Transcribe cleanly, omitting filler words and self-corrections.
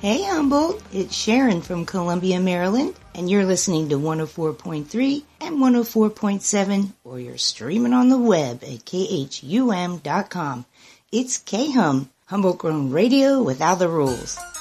Hey Humboldt, it's Sharon from Columbia, Maryland, and you're listening to 104.3 and 104.7, or you're streaming on the web at khum.com. It's K-Hum, Humboldt Grown Radio without the rules.